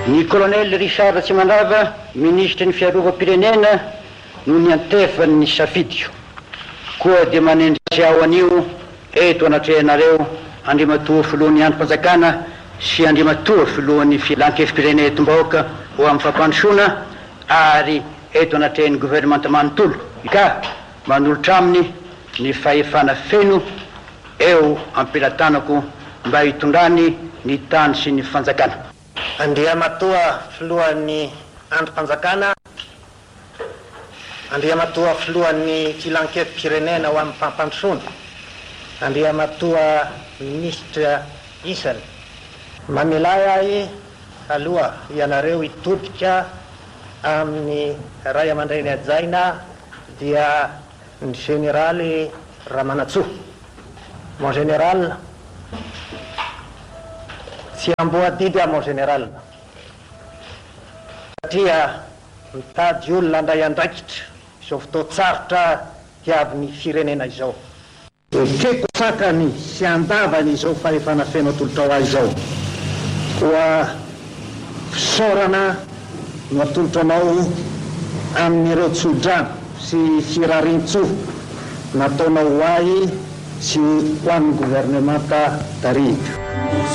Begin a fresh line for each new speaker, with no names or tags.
Ny colonel Richard Tsimandrava, ministre ny fiarovam-pirenena, no niantefany ny safidiko. Koa dia manendry ao anio eto anatrehanareo andrimatoa filohan'ny androm-panjakana sy andrimatoa filohan'ny filan-kefim-pirenena etom-bahoaka ho amin'ny fampandrosoana ary eto anatrehan'ny gouvernemanta manontolo ka manolotra aminy ny fahefana feno eo ampilatanako mba hitondrany ny tany sy ny fanjakana.
Andriamatoa filohan'ny androm-panjakana, andriamatoa filohan'ny filan-kefim-pirenena ho amin'ny fampandrosoana, andriamatoa ministra isany, mamelay ahy aloha ianareo hitodika amin'ny ray aman-dreny ajaina dia ny generaly Ramanatsoa. Mon général, tsy amboadidy aho mon général, satria mitady olona andray andraikitra izao fotoan-tsarotra hiavy firenena izao. Ekeko sakany sy andavany izao fahefana feno atolotra ahy izao. Koa fisaorana no atolotra anao amin'ireo tsodrano sy firarintso nataonao ahy sy ho an'ny gouvernemanta tarika.